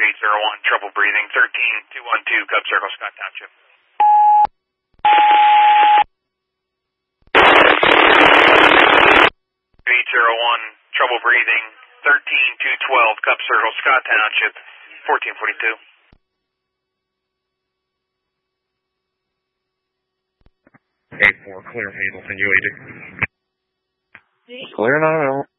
801, trouble breathing, 13212, Cub Circle, Scott Township. 801, trouble breathing, 13212, Cub Circle, Scott Township, 1442. Clear Hamilton, UAD. Clear 9